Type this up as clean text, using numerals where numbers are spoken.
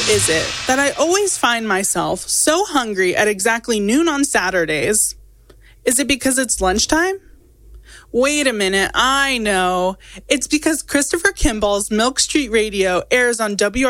is it that I always find myself so hungry at exactly noon on Saturdays? Is it because it's lunchtime? Wait a minute, I know. It's because Christopher Kimball's Milk Street Radio airs on